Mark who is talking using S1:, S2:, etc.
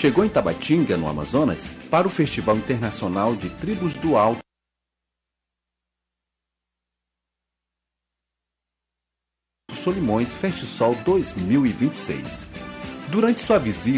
S1: chegou em Tabatinga, no Amazonas, para o Festival Internacional de Tribos do Alto Solimões Feste-Sol 2026. Durante sua visita